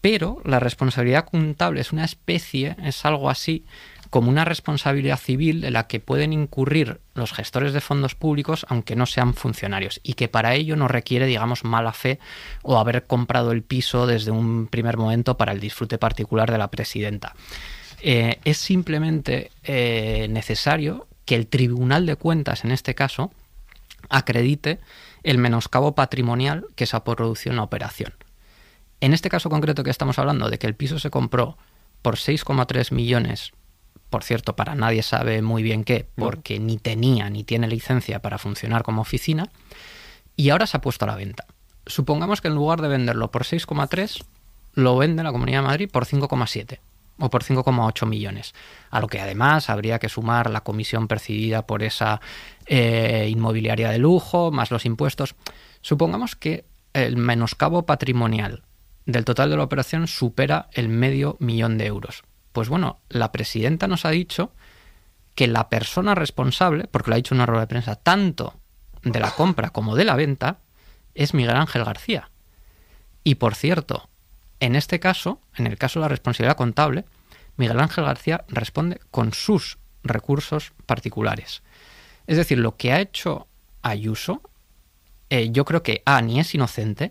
Pero la responsabilidad contable es una especie, es algo así como una responsabilidad civil en la que pueden incurrir los gestores de fondos públicos aunque no sean funcionarios, y que para ello no requiere, digamos, mala fe o haber comprado el piso desde un primer momento para el disfrute particular de la presidenta. Es simplemente necesario que el Tribunal de Cuentas, en este caso, acredite el menoscabo patrimonial que se ha producido en la operación. En este caso concreto que estamos hablando, de que el piso se compró por 6,3 millones, por cierto, para nadie sabe muy bien qué, porque ni tenía ni tiene licencia para funcionar como oficina, y ahora se ha puesto a la venta. Supongamos que en lugar de venderlo por 6,3, lo vende la Comunidad de Madrid por 5,7 o por 5,8 millones, a lo que además habría que sumar la comisión percibida por esa inmobiliaria de lujo, más los impuestos. Supongamos que el menoscabo patrimonial del total de la operación supera el $500,000 de euros. Pues bueno, la presidenta nos ha dicho que la persona responsable, porque lo ha dicho en una rueda de prensa, tanto de la compra como de la venta, es Miguel Ángel García. Y por cierto, en este caso, en el caso de la responsabilidad contable, Miguel Ángel García responde con sus recursos particulares. Es decir, lo que ha hecho Ayuso, yo creo que ni es inocente,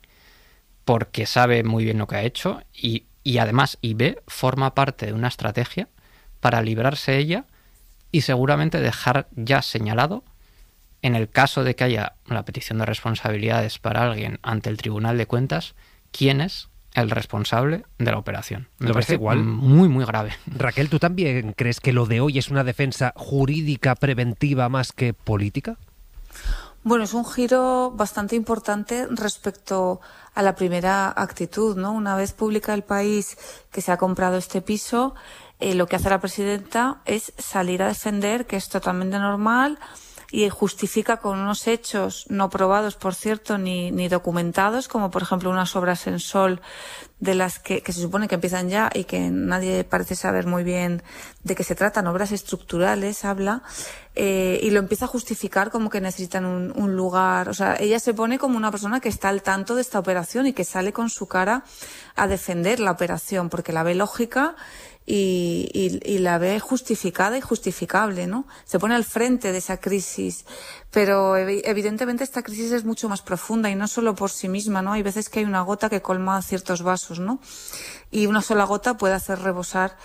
porque sabe muy bien lo que ha hecho, y además, B, forma parte de una estrategia para librarse ella y seguramente dejar ya señalado, en el caso de que haya la petición de responsabilidades para alguien ante el Tribunal de Cuentas, quién es el responsable de la operación. Me parece igual muy, muy grave. Raquel, ¿tú también crees que lo de hoy es una defensa jurídica preventiva más que política? Bueno, es un giro bastante importante respecto a la primera actitud, ¿no? Una vez publica El País que se ha comprado este piso, lo que hace la presidenta es salir a defender que es totalmente normal y justifica con unos hechos no probados, por cierto, ni documentados, como por ejemplo unas obras en sol de las que se supone que empiezan ya y que nadie parece saber muy bien de qué se tratan, obras estructurales, habla, y lo empieza a justificar como que necesitan un lugar. O sea, ella se pone como una persona que está al tanto de esta operación y que sale con su cara a defender la operación, porque la ve lógica y la ve justificada y justificable, ¿no? Se pone al frente de esa crisis, pero evidentemente esta crisis es mucho más profunda y no solo por sí misma, ¿no? Hay veces que hay una gota que colma ciertos vasos, ¿no? Y una sola gota puede hacer rebosar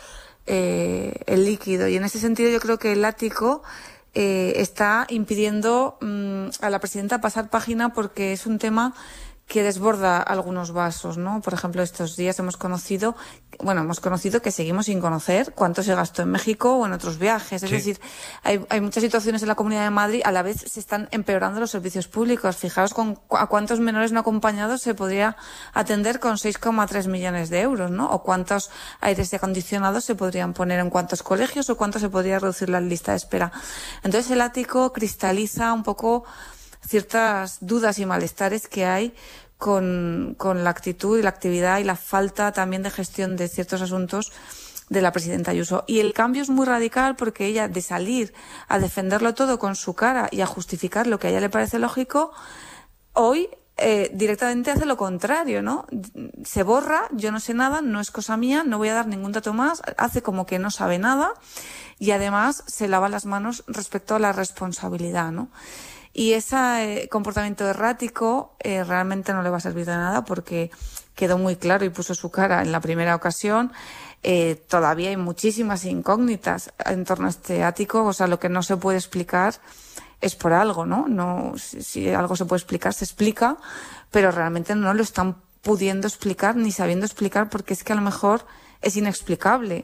el líquido, y en ese sentido yo creo que el ático está impidiendo a la presidenta pasar página, porque es un tema que desborda algunos vasos, ¿no? Por ejemplo, estos días hemos conocido que seguimos sin conocer cuánto se gastó en México o en otros viajes. Es decir, hay muchas situaciones en la Comunidad de Madrid, a la vez se están empeorando los servicios públicos. Fijaos a cuántos menores no acompañados se podría atender con 6,3 millones de euros, ¿no? O cuántos aires acondicionados se podrían poner en cuántos colegios, o cuánto se podría reducir la lista de espera. Entonces el ático cristaliza un poco ciertas dudas y malestares que hay con la actitud y la actividad y la falta también de gestión de ciertos asuntos de la presidenta Ayuso. Y el cambio es muy radical, porque ella, de salir a defenderlo todo con su cara y a justificar lo que a ella le parece lógico, hoy directamente hace lo contrario, ¿no? Se borra, yo no sé nada, no es cosa mía, no voy a dar ningún dato más, hace como que no sabe nada y además se lava las manos respecto a la responsabilidad, ¿no? Y ese comportamiento errático realmente no le va a servir de nada, porque quedó muy claro y puso su cara en la primera ocasión. Todavía hay muchísimas incógnitas en torno a este ático. O sea, lo que no se puede explicar es por algo, ¿no? Si algo se puede explicar, se explica, pero realmente no lo están pudiendo explicar ni sabiendo explicar, porque es que a lo mejor es inexplicable,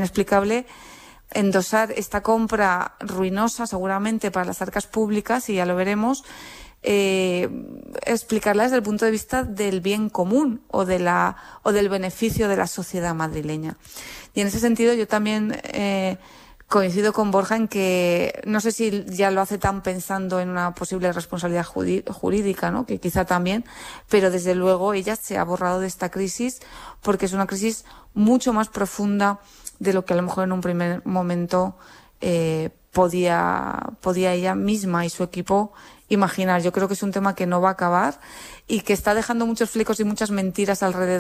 endosar esta compra ruinosa seguramente para las arcas públicas, y ya lo veremos, explicarla desde el punto de vista del bien común o del beneficio de la sociedad madrileña. Y en ese sentido yo también coincido con Borja en que no sé si ya lo hace tan pensando en una posible responsabilidad jurídica, ¿no? Que quizá también, pero desde luego ella se ha borrado de esta crisis, porque es una crisis mucho más profunda de lo que a lo mejor en un primer momento podía ella misma y su equipo imaginar. Yo creo que es un tema que no va a acabar y que está dejando muchos flecos y muchas mentiras alrededor.